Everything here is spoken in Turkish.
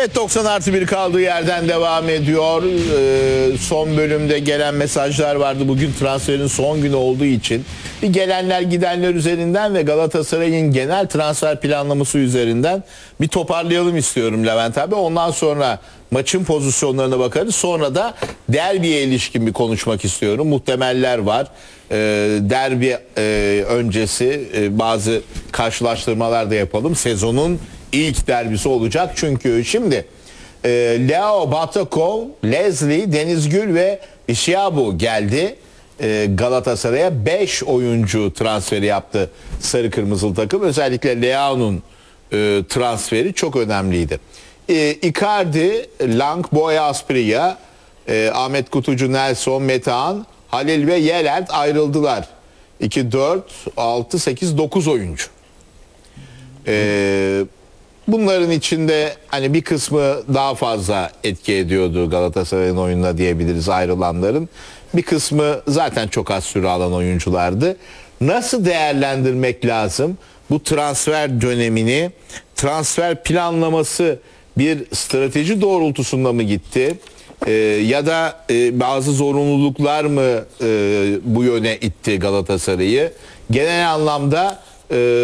Evet, 90+1 kaldığı yerden devam ediyor. Son bölümde gelen mesajlar vardı. Bugün transferin son günü olduğu için bir gelenler gidenler üzerinden ve Galatasaray'ın genel transfer planlaması üzerinden bir toparlayalım istiyorum Levent abi. Ondan sonra maçın pozisyonlarına bakarız. Sonra da derbiye ilişkin bir konuşmak istiyorum. Muhtemeller var. Derbi öncesi bazı karşılaştırmalar da yapalım. Sezonun ilk derbisi olacak. Çünkü şimdi Leo Batakov, Leslie, Denizgül ve Isiabu geldi. Galatasaray'a 5 oyuncu transferi yaptı sarı kırmızılı takım. Özellikle Leao'nun transferi çok önemliydi. Icardi, Lang, Boya Asprilla, Ahmet Kutucu, Nelson, Metehan, Halil ve Yelert ayrıldılar. 2, 4, 6, 8, 9 oyuncu. Bunların içinde hani bir kısmı daha fazla etki ediyordu Galatasaray'ın oyununa diyebiliriz ayrılanların. Bir kısmı zaten çok az süre alan oyunculardı. Nasıl değerlendirmek lazım bu transfer dönemini? Transfer planlaması bir strateji doğrultusunda mı gitti? Ya da bazı zorunluluklar mı bu yöne itti Galatasaray'ı? Genel anlamda